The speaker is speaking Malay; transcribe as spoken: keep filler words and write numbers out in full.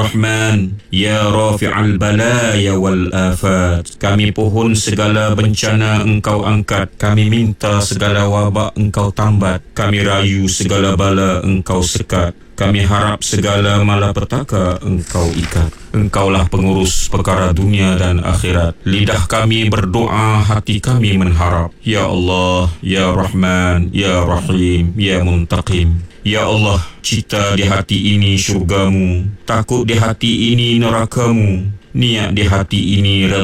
Rahman, Ya Rafi'al Balaya wal Afat. Kami pohon segala bencana Engkau angkat. Kami minta segala wabak Engkau tambat. Kami rayu segala bala Engkau sekat. Kami harap segala malapetaka Engkau ikat. Engkaulah pengurus perkara dunia dan akhirat. Lidah kami berdoa, hati kami mengharap. Ya Allah, Ya Rahman, Ya Rahim, Ya Muntaqim. Ya Allah, cita di hati ini syurgamu, takut di hati ini nerakamu, niat di hati ini